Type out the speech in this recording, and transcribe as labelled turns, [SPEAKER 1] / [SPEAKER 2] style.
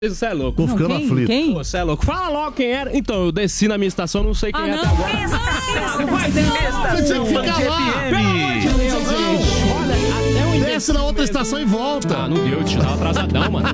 [SPEAKER 1] Você é louco.
[SPEAKER 2] Tô ficando aflito.
[SPEAKER 3] Quem?
[SPEAKER 1] Você é louco. Fala logo quem era. Então, eu desci na minha estação, não sei quem é até agora.
[SPEAKER 2] Você tinha que ficar lá.
[SPEAKER 1] Pelo amor de Deus, gente. Olha, até o
[SPEAKER 2] Desce na outra estação e volta.
[SPEAKER 1] Ah, não deu, eu tava atrasadão, mano.